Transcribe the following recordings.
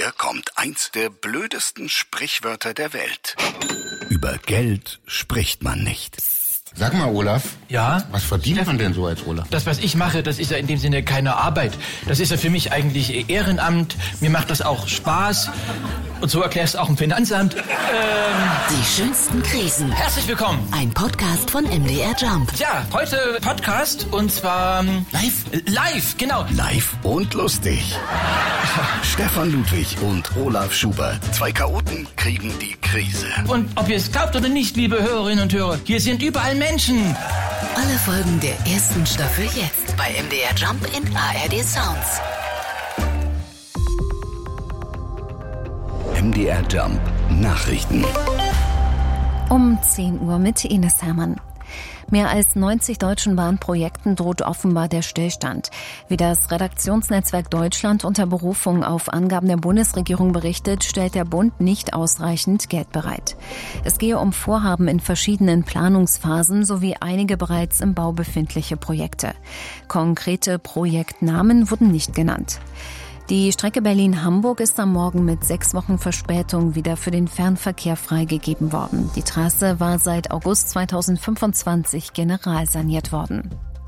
Hier kommt eins der blödesten Sprichwörter der Welt. Über Geld spricht man nicht. Sag mal, Olaf. Ja? Was verdient man denn so als Olaf? Das, was ich mache, das ist ja in dem Sinne keine Arbeit. Das ist ja für mich eigentlich Ehrenamt. Mir macht das auch Spaß. Und so erklärst du auch im Finanzamt. Die schönsten Krisen. Herzlich willkommen. Ein Podcast von MDR Jump. Ja, heute Podcast und zwar... Live, genau. Live und lustig. Stefan Ludwig und Olaf Schubert. Zwei Chaoten kriegen die Krise. Und ob ihr es glaubt oder nicht, liebe Hörerinnen und Hörer, hier sind überall Menschen. Alle Folgen der ersten Staffel jetzt bei MDR Jump in ARD Sounds. MDR Jump Nachrichten. Um 10 Uhr mit Ines Hermann. Mehr als 90 deutschen Bahnprojekten droht offenbar der Stillstand. Wie das Redaktionsnetzwerk Deutschland unter Berufung auf Angaben der Bundesregierung berichtet, stellt der Bund nicht ausreichend Geld bereit. Es gehe um Vorhaben in verschiedenen Planungsphasen sowie einige bereits im Bau befindliche Projekte. Konkrete Projektnamen wurden nicht genannt. Die Strecke Berlin-Hamburg ist am Morgen mit 6 Wochen Verspätung wieder für den Fernverkehr freigegeben worden. Die Trasse war seit August 2025 generalsaniert worden.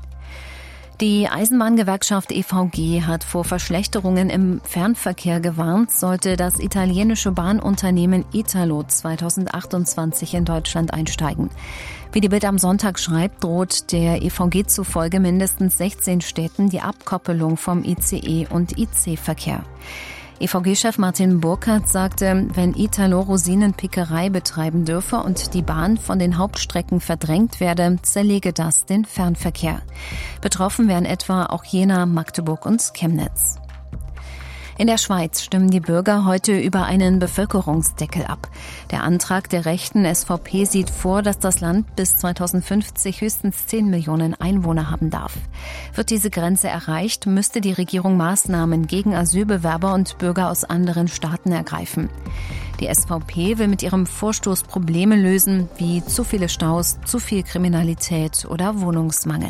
Die Eisenbahngewerkschaft EVG hat vor Verschlechterungen im Fernverkehr gewarnt, sollte das italienische Bahnunternehmen Italo 2028 in Deutschland einsteigen. Wie die Bild am Sonntag schreibt, droht der EVG zufolge mindestens 16 Städten die Abkoppelung vom ICE- und IC-Verkehr. EVG-Chef Martin Burkhardt sagte, wenn Italo Rosinenpickerei betreiben dürfe und die Bahn von den Hauptstrecken verdrängt werde, zerlege das den Fernverkehr. Betroffen wären etwa auch Jena, Magdeburg und Chemnitz. In der Schweiz stimmen die Bürger heute über einen Bevölkerungsdeckel ab. Der Antrag der rechten SVP sieht vor, dass das Land bis 2050 höchstens 10 Millionen Einwohner haben darf. Wird diese Grenze erreicht, müsste die Regierung Maßnahmen gegen Asylbewerber und Bürger aus anderen Staaten ergreifen. Die SVP will mit ihrem Vorstoß Probleme lösen, wie zu viele Staus, zu viel Kriminalität oder Wohnungsmangel.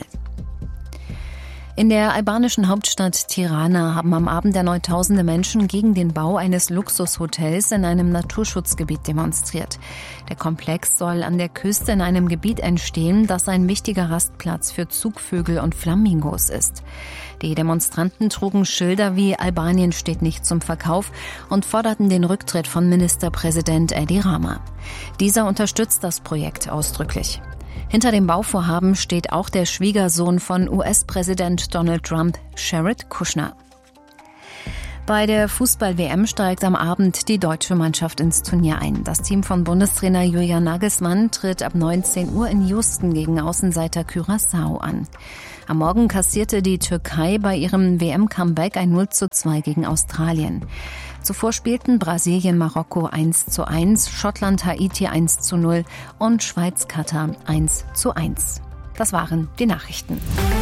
In der albanischen Hauptstadt Tirana haben am Abend erneut tausende Menschen gegen den Bau eines Luxushotels in einem Naturschutzgebiet demonstriert. Der Komplex soll an der Küste in einem Gebiet entstehen, das ein wichtiger Rastplatz für Zugvögel und Flamingos ist. Die Demonstranten trugen Schilder wie Albanien steht nicht zum Verkauf und forderten den Rücktritt von Ministerpräsident Edi Rama. Dieser unterstützt das Projekt ausdrücklich. Hinter dem Bauvorhaben steht auch der Schwiegersohn von US-Präsident Donald Trump, Jared Kushner. Bei der Fußball-WM steigt am Abend die deutsche Mannschaft ins Turnier ein. Das Team von Bundestrainer Julian Nagelsmann tritt ab 19 Uhr in Houston gegen Außenseiter Curaçao an. Am Morgen kassierte die Türkei bei ihrem WM-Comeback ein 0:2 gegen Australien. Zuvor spielten Brasilien Marokko 1:1, Schottland Haiti 1:0 und Schweiz Katar 1:1. Das waren die Nachrichten.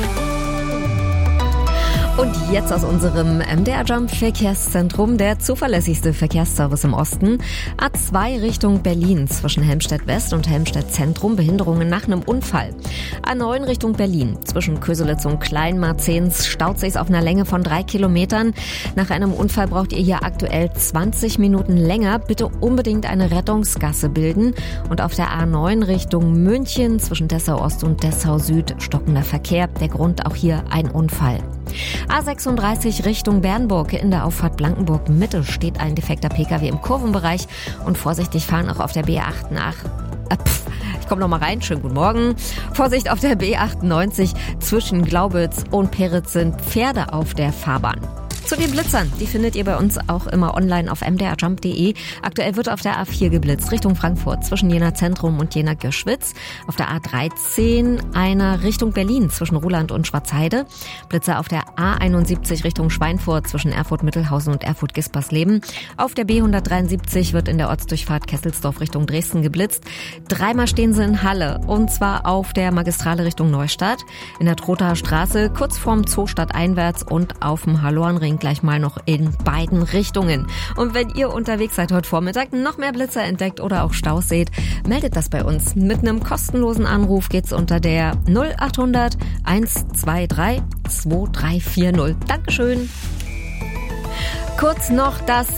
Und jetzt aus unserem MDR Jump Verkehrszentrum, der zuverlässigste Verkehrsservice im Osten. A2 Richtung Berlin zwischen Helmstedt West und Helmstedt Zentrum, Behinderungen nach einem Unfall. A9 Richtung Berlin zwischen Köselitz und Kleinmarzens staut sich's auf einer Länge von 3 Kilometern. Nach einem Unfall braucht ihr hier aktuell 20 Minuten länger. Bitte unbedingt eine Rettungsgasse bilden. Und auf der A9 Richtung München zwischen Dessau Ost und Dessau Süd stockender Verkehr. Der Grund auch hier ein Unfall. A36 Richtung Bernburg. In der Auffahrt Blankenburg Mitte steht ein defekter Pkw im Kurvenbereich und vorsichtig fahren auch auf der B8 nach. Ich komme noch mal rein. Schönen guten Morgen. Vorsicht auf der B98 zwischen Glaubitz und Peritz sind Pferde auf der Fahrbahn. Zu den Blitzern, die findet ihr bei uns auch immer online auf mdrjump.de. Aktuell wird auf der A4 geblitzt Richtung Frankfurt zwischen Jena Zentrum und Jena Girschwitz. Auf der A13 einer Richtung Berlin zwischen Ruhland und Schwarzheide. Blitzer auf der A71 Richtung Schweinfurt zwischen Erfurt-Mittelhausen und Erfurt-Gispersleben. Auf der B173 wird in der Ortsdurchfahrt Kesselsdorf Richtung Dresden geblitzt. Dreimal stehen sie in Halle und zwar auf der Magistrale Richtung Neustadt, in der Trothaer Straße kurz vorm Zoo stadteinwärts und auf dem Halornring gleich mal noch in beiden Richtungen. Und wenn ihr unterwegs seid heute Vormittag, noch mehr Blitzer entdeckt oder auch Staus seht, meldet das bei uns. Mit einem kostenlosen Anruf geht's unter der 0800 123 2340. Dankeschön. Kurz noch das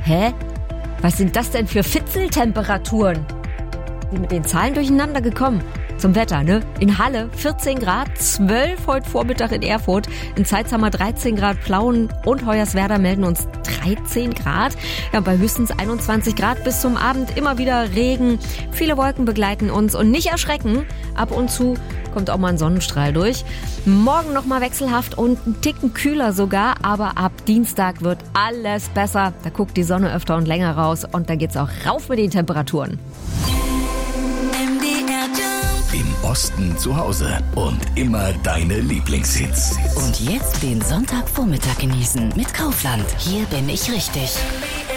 Hä? Was sind das denn für Fitzeltemperaturen? Wie mit den Zahlen durcheinander gekommen. Zum Wetter, ne? In Halle 14 Grad, 12 heute Vormittag in Erfurt. In Zeitz haben wir 13 Grad, Plauen und Hoyerswerda melden uns 13 Grad. Ja, bei höchstens 21 Grad bis zum Abend immer wieder Regen. Viele Wolken begleiten uns und nicht erschrecken. Ab und zu kommt auch mal ein Sonnenstrahl durch. Morgen nochmal wechselhaft und ein Ticken kühler sogar, aber ab Dienstag wird alles besser. Da guckt die Sonne öfter und länger raus und da geht's auch rauf mit den Temperaturen. Im Osten zu Hause und immer deine Lieblingshits. Und jetzt den Sonntagvormittag genießen mit Kaufland. Hier bin ich richtig.